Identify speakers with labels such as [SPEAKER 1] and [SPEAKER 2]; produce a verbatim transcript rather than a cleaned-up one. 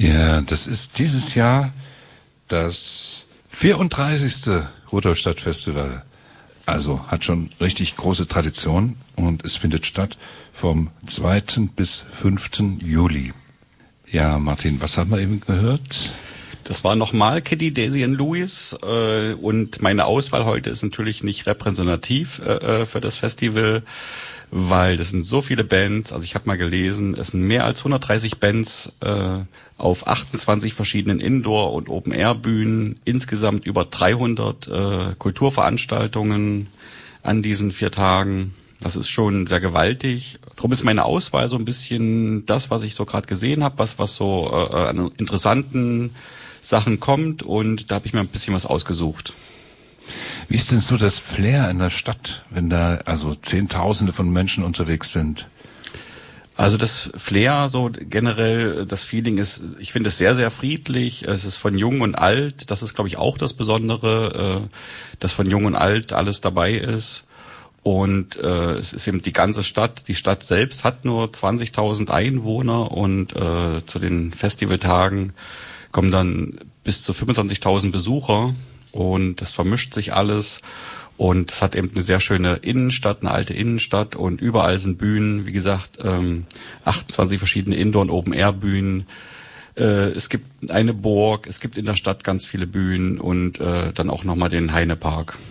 [SPEAKER 1] Ja, das ist dieses Jahr das vierunddreißigste Rudolstadt-Festival. Also hat schon richtig große Tradition und es findet statt vom zweiten bis fünften Juli. Ja, Martin, was haben wir eben gehört?
[SPEAKER 2] Das war nochmal Kitty, Daisy und Louis äh, und meine Auswahl heute ist natürlich nicht repräsentativ äh, für das Festival, weil das sind so viele Bands, also ich habe mal gelesen, es sind mehr als hundertdreißig Bands äh, auf achtundzwanzig verschiedenen Indoor- und Open-Air-Bühnen, insgesamt über dreihundert äh, Kulturveranstaltungen an diesen vier Tagen. Das ist schon sehr gewaltig. Darum ist meine Auswahl so ein bisschen das, was ich so gerade gesehen habe, was was so äh, an interessanten Sachen kommt und da habe ich mir ein bisschen was ausgesucht.
[SPEAKER 1] Wie ist denn so das Flair in der Stadt, wenn da also Zehntausende von Menschen unterwegs sind?
[SPEAKER 2] Also das Flair, so generell, das Feeling ist, ich finde es sehr, sehr friedlich. Es ist von jung und alt. Das ist, glaube ich, auch das Besondere, dass von jung und alt alles dabei ist. Und äh, es ist eben die ganze Stadt. Die Stadt selbst hat nur zwanzigtausend Einwohner und äh, zu den Festivaltagen kommen dann bis zu fünfundzwanzigtausend Besucher und das vermischt sich alles und es hat eben eine sehr schöne Innenstadt, eine alte Innenstadt und überall sind Bühnen, wie gesagt, ähm, achtundzwanzig verschiedene Indoor- und Open-Air-Bühnen. Äh, es gibt eine Burg, es gibt in der Stadt ganz viele Bühnen und äh, dann auch nochmal den Heinepark.